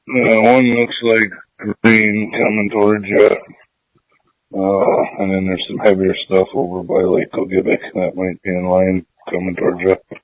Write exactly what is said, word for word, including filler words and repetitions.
Uh, one looks like green coming towards you. Uh, and then there's some heavier stuff over by Lake Ogibic that might be in line coming towards you.